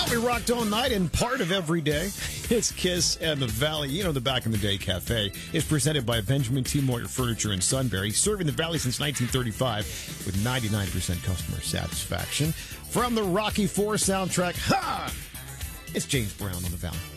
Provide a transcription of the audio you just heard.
We rocked all night and part of every day. It's Kiss and the Valley. You know, the Back in the Day Cafe is presented by Benjamin T. Moyer Furniture in Sunbury, serving the Valley since 1935 with 99% customer satisfaction. From the Rocky IV soundtrack, it's James Brown on the Valley.